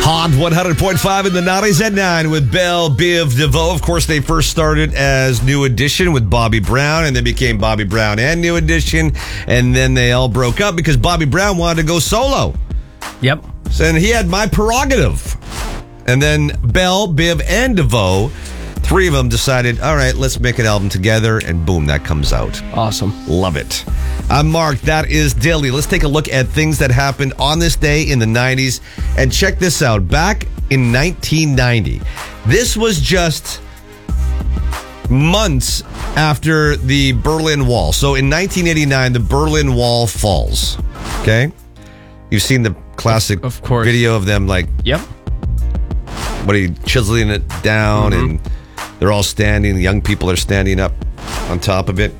Hot 100.5 in the 90s at 9 with Belle Biv DeVoe. Of course, they first started as New Edition with Bobby Brown, and they became Bobby Brown and New Edition, and then they all broke up because Bobby Brown wanted to go solo. Yep. And he had My Prerogative. And then Belle, Biv, and DeVoe, three of them decided, all right, let's make an album together, and boom, that comes out. Awesome. Love it. I'm Mark. That is Dilly. Let's take a look at things that happened on this day in the 90s. And check this out. Back in 1990, this was just months after the Berlin Wall. So in 1989, the Berlin Wall falls. Okay? You've seen the classic of course. Video of them like, yep. What are you, chiseling it down, and they're all standing. The young people are standing up on top of it.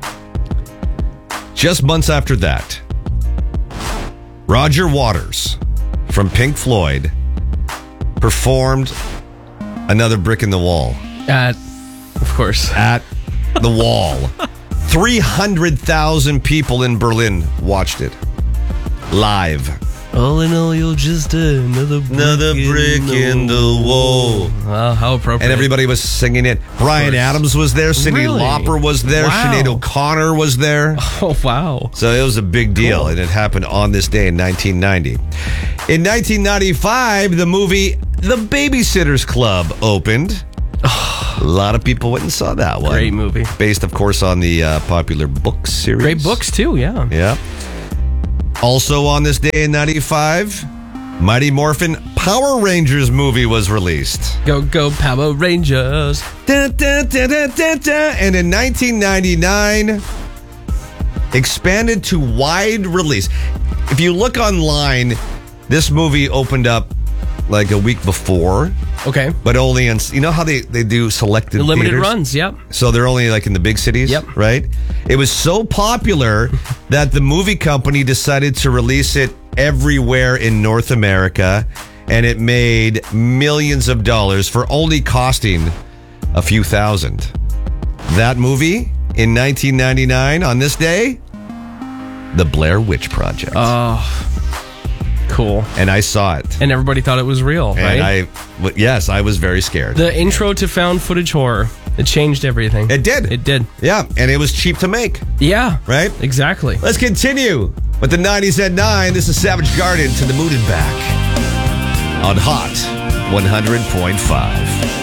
Just months after that, Roger Waters from Pink Floyd performed Another Brick in the Wall. Of course. At the Wall. 300,000 people in Berlin watched it. Live. All in all, you're just another brick in the wall. Wow, how appropriate. And everybody was singing it. Bryan Adams was there. Cyndi Lauper was there. Wow. Sinead O'Connor was there. Oh, wow. So it was a big deal, and it happened on this day in 1990. In 1995, the movie The Babysitter's Club opened. A lot of people went and saw that one. Great movie. Based, of course, on the popular book series. Great books, too, yeah. Yeah. Also on this day in 95, Mighty Morphin Power Rangers movie was released. Go, go, Power Rangers. Dun, dun, dun, dun, dun, dun. And in 1999, expanded to wide release. If you look online, this movie opened up like a week before. Okay. But only in, you know how they do selected limited theaters? runs, yep. So they're only like in the big cities, Yep. right? It was so popular that the movie company decided to release it everywhere in North America, and it made millions of dollars for only costing a few thousand. That movie in 1999 on this day, The Blair Witch Project. Oh, cool. And I saw it. And everybody thought it was real, right? And yes, I was very scared. The intro to found footage horror. It changed everything. It did. It did. Yeah, and it was cheap to make. Yeah. Right? Exactly. Let's continue with the 90s at 9. This is Savage Garden to the Moon and Back on Hot 100.5.